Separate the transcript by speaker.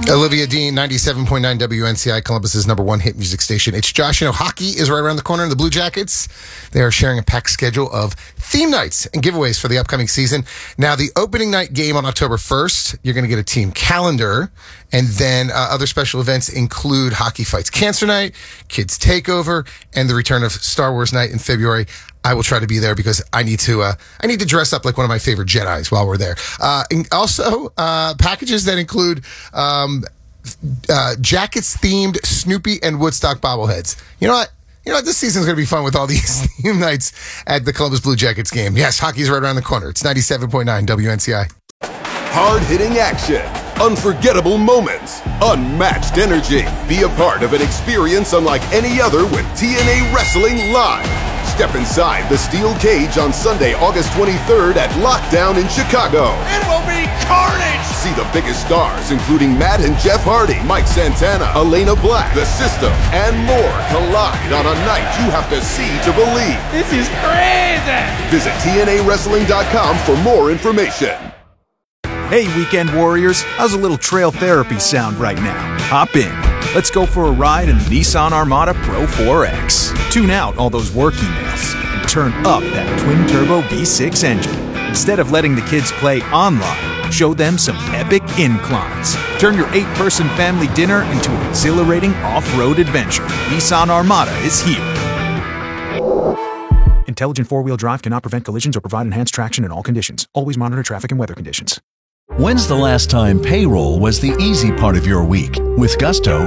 Speaker 1: Olivia Dean, 97.9 WNCI, Columbus's #1 hit music station. It's Josh. You know, hockey is right around the corner. The Blue Jackets, they are sharing a packed schedule of theme nights and giveaways for the upcoming season. Now, the opening night game on October 1st, you're going to get a team calendar. And then other special events include Hockey Fights Cancer Night, Kids Takeover, and the return of Star Wars Night in February. I will try to be there because I need to dress up like one of my favorite Jedis while we're there. And also, packages that include Jackets-themed Snoopy and Woodstock bobbleheads. You know what? This season's going to be fun with all these theme nights at the Columbus Blue Jackets game. Yes, hockey's right around the corner. It's 97.9 WNCI.
Speaker 2: Hard-hitting action, unforgettable moments, unmatched energy. Be a part of an experience unlike any other with TNA Wrestling Live. Step inside the steel cage on Sunday, August 23rd at Lockdown in Chicago.
Speaker 3: It will be carnage!
Speaker 2: See the biggest stars, including Matt and Jeff Hardy, Mike Santana, Elena Black, The System, and more collide on a night you have to see to believe.
Speaker 3: This is crazy!
Speaker 2: Visit TNAWrestling.com for more information.
Speaker 4: Hey, Weekend Warriors, how's a little trail therapy sound right now? Hop in. Let's go for a ride in the Nissan Armada Pro 4X. Tune out all those work emails and turn up that twin-turbo V6 engine. Instead of letting the kids play online, show them some epic inclines. Turn your 8-person family dinner into an exhilarating off-road adventure. Nissan Armada is here. Intelligent four-wheel drive cannot prevent collisions or provide enhanced traction in all conditions. Always monitor traffic and weather conditions.
Speaker 5: When's the last time payroll was the easy part of your week? With Gusto,